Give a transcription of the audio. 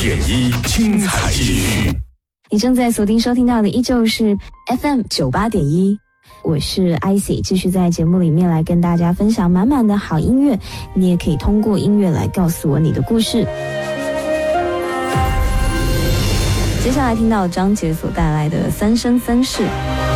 98.1精彩继续。 你正在锁定收听到的依旧是 FM 98.1，我是 IC， 继续在节目里面来跟大家分享满满的好音乐，你也可以通过音乐来告诉我你的故事。接下来听到张杰所带来的《三生三世》。